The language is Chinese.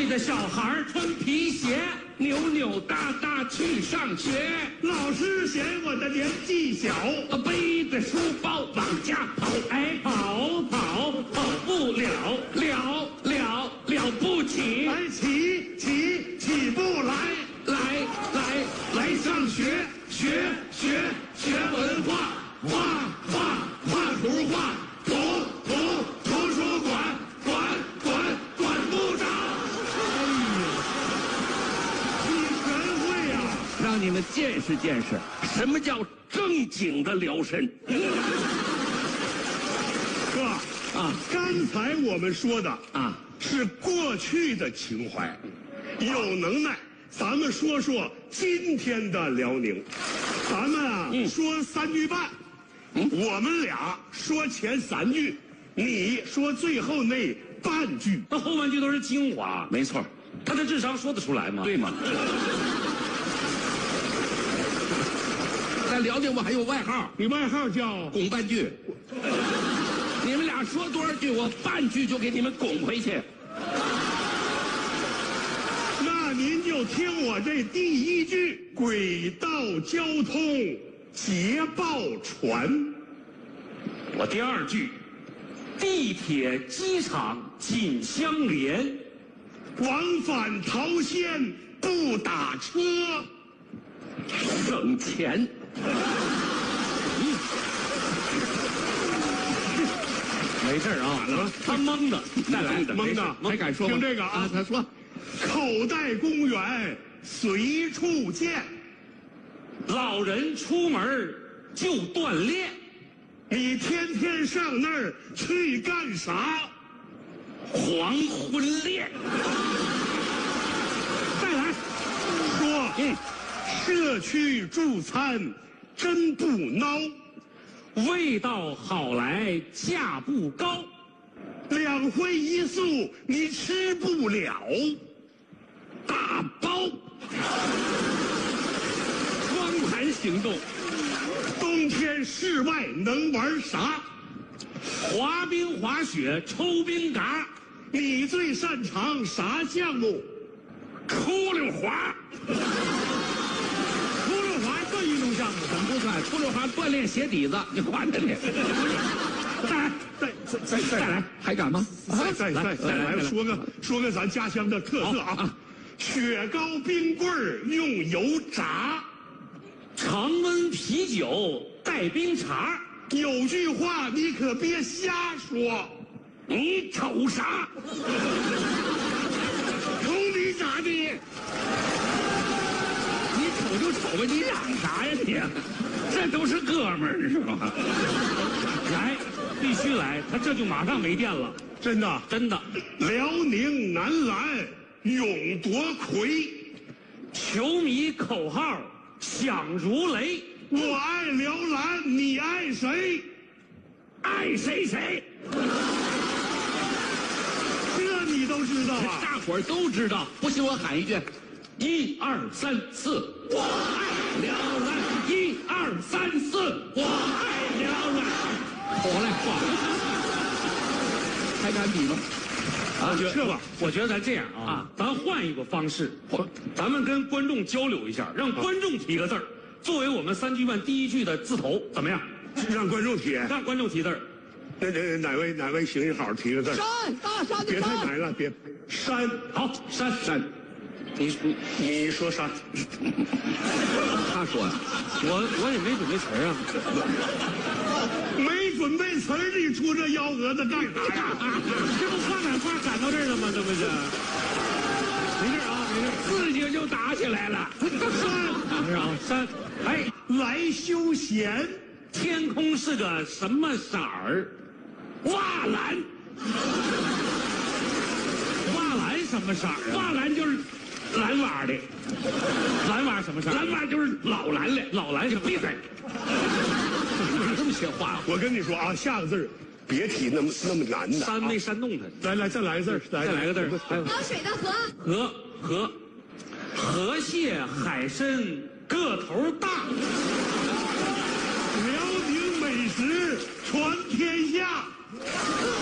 个小孩穿皮鞋，扭扭哒哒去上学。 老师嫌我的年纪小， 背着书包往家跑，哎，跑不了不起， 哎，起不来， 来上学，学文化，画图画，图书馆，管部长。 你全会呀！ 让你们见识见识，什么叫正经的辽参。 哥啊，刚才我们说的啊是过去的情怀，有能耐，咱们说说今天的辽宁。咱们啊，说3句半，我们俩说前3句，你说最后那半句。 那后半句都是精华， 没错， 他的智商说得出来吗？ 对吗？在辽宁我还有外号， 你外号叫拱半句。你们俩说多少句，我半句就给你们拱回去。 那您就听我这第1句：轨道交通捷报传。 我第2句，地铁机场紧相连， 往返桃县不打车， 省钱。 没事啊，他蒙的，再来蒙的还敢说吗？ 听这个啊， 他说， 口袋公园随处见， 老人出门就锻炼， 你天天上那儿去干啥？ 黄昏恋。 再来说，社区助餐真不孬， 味道好来价不高 ，2荤1素你吃不了， 大包。双盘行动， 冬天室外能玩啥？ 滑冰、滑雪、抽冰嘎， 你最擅长啥项目？ 出溜滑。 出溜滑算运动项目， 怎么不算？出溜滑锻炼鞋底子，你管着你。再来，还敢吗？ 再来，说个咱家乡的特色啊！雪糕冰棍儿用油炸， 常温啤酒带冰碴。 有句话你可别瞎说， 你瞅啥？ 瞅你咋的？ 你瞅就瞅吧，你嚷啥呀你？这都是哥们儿是吧？ 来，必须来，他这就马上没电了， 真的， 真的。 辽宁男篮勇夺魁， 球迷口号响如雷， 我爱辽篮，你爱谁？ 爱谁。 这你都知道啊？ 大伙儿都知道，不信我喊一句：1、2、3、4，我爱辽篮；1、2、3、4，我爱辽篮。我来画，还敢比吗？ 我觉得咱这样啊，咱换一个方式，咱们跟观众交流一下，让观众提个字儿，作为我们3句半第1句的字头，怎么样？ 让观众提， 让观众提字儿。 那哪位行一好提个字？ 山，大山的别太山。 难了，别山。 好，山， 你说山， 他说呀， 我也没准备词儿啊。 没准备词儿，你出这幺蛾子干啥呀？ 这不话赶话赶到这儿了吗？这不是？没事啊，没事， 自己就打起来了。 山， 没事啊，山。哎， 来休闲， 天空是个什么色儿？ 瓦蓝， 瓦蓝什么色儿啊？ 瓦蓝就是蓝瓦的， 蓝瓦什么色儿？ 蓝瓦就是老蓝的， 老蓝什么？ 闭嘴！你这么些话， 我跟你说啊，下个字儿别提那么难的。 山没煽动他。 来，再来个字儿， 再来个字儿。还有喝水的河。 河蟹海参个头大。 辽宁美食传天下。